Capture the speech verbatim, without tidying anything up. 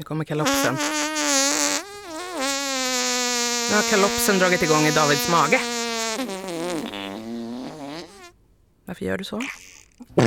kommer kalopsen. Nu har kalopsen dragit igång i Davids mage. Varför gör du så?